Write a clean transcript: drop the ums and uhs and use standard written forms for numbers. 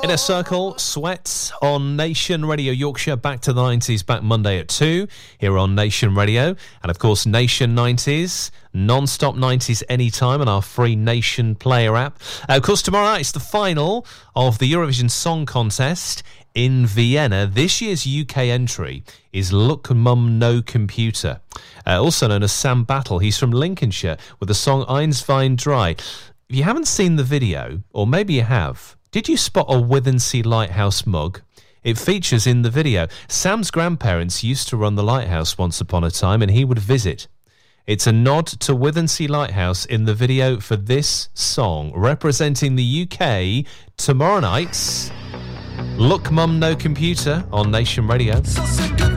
Inner Circle, Sweat on Nation Radio Yorkshire. Back to the 90s, back Monday at 2 here on Nation Radio. And of course, Nation 90s, non-stop 90s anytime on our free Nation Player app. Of course, tomorrow night it's the final of the Eurovision Song Contest in Vienna. This year's UK entry is Look Mum No Computer, also known as Sam Battle. He's from Lincolnshire with the song Eins Wein Dry. If you haven't seen the video, or maybe you have, did you spot a Withensea Lighthouse mug? It features in the video. Sam's grandparents used to run the lighthouse once upon a time, and he would visit. It's a nod to Withensea Lighthouse in the video for this song, representing the UK tomorrow night's Look Mum No Computer on Nation Radio.